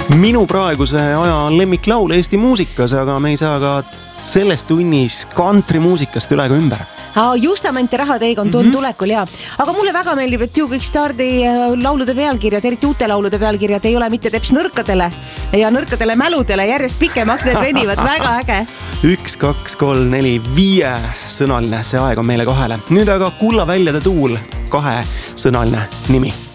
Minu praeguse aja lemmiklaul Eesti muusikas, aga me ei saa ka selles tunnis kantrimuusikast üle ka ümber. Justament ja rahateekond on tulekul, jaa. Aga mulle väga meeldib, et ju kõik stardi laulude pealkirjad, eriti uute laulude pealkirjad ei ole mitte teps nõrkadele ja nõrkadele mäludele järjest pikemaks, need venivad väga äge. 1, 2, 3, 4, 5 sõnaline, see aeg on meile 2. Nüüd aga Kulla väljade tuul, 2 sõnaline nimi.